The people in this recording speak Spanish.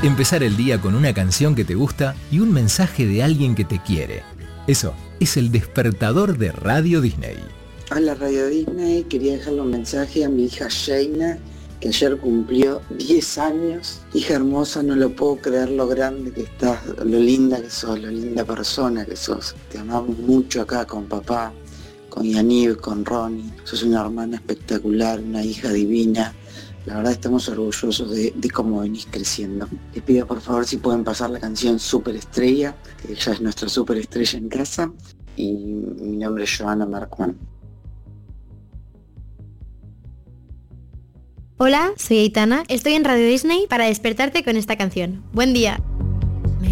Empezar el día con una canción que te gusta y un mensaje de alguien que te quiere. Eso es el despertador de Radio Disney. Hola Radio Disney, quería dejarle un mensaje a mi hija Sheina, que ayer cumplió 10 años. Hija hermosa, no lo puedo creer lo grande que estás, lo linda que sos, lo linda persona que sos. Te amamos mucho acá con papá, con Yaniv, con Ronnie. Sos una hermana espectacular, una hija divina. La verdad estamos orgullosos de cómo venís creciendo. Les pido por favor si pueden pasar la canción Superestrella, que ella es nuestra superestrella en casa. Y mi nombre es Johanna Markman. Hola, soy Aitana, estoy en Radio Disney para despertarte con esta canción. Buen día.